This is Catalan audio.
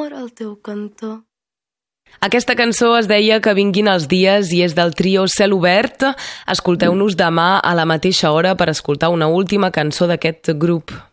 amor al teu cantó. Aquesta cançó es deia Que vinguin els dies i és del trio Cel Obert. Escolteu-nos demà a la mateixa hora per escoltar una última cançó d'aquest grup.